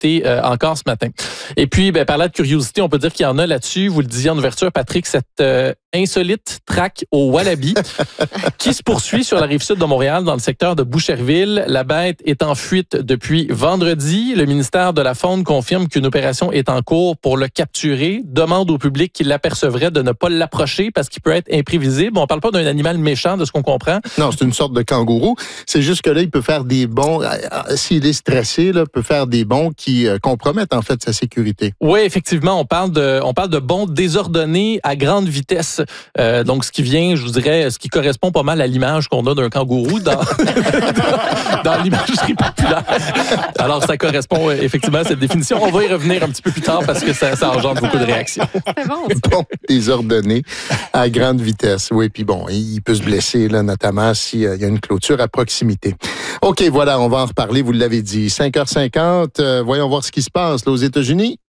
écouter encore ce matin. Et puis, parlant de curiosité, on peut dire qu'il y en a là-dessus. Vous le disiez en ouverture, Patrick, cette insolite traque au wallaby qui se poursuit sur la rive sud de Montréal dans le secteur de Boucherville. La bête est en fuite depuis vendredi. Le ministère de la Faune confirme qu'une opération est en cours pour le capturer. Demande au public qui l'apercevrait de ne pas l'approcher parce qu'il peut être imprévisible. On ne parle pas d'un animal méchant, de ce qu'on comprend. Non, c'est une sorte de kangourou. C'est juste que là, il peut faire des bonds. S'il est stressé, là, il peut faire des bonds qui compromettent en fait sa sécurité. Oui, effectivement, on parle de bonds désordonnés à grande vitesse. Donc, ce qui vient, je vous dirais, ce qui correspond pas mal à l'image qu'on a d'un kangourou dans l'imagerie populaire. Alors, ça correspond effectivement à cette définition. On va y revenir un petit peu plus tard parce que ça engendre beaucoup de réactions. C'est bon. Bon, désordonné à grande vitesse. Oui, puis bon, il peut se blesser, là, notamment s'il y a une clôture à proximité. OK, voilà, on va en reparler, vous l'avez dit. 5h50, voyons voir ce qui se passe là, aux États-Unis.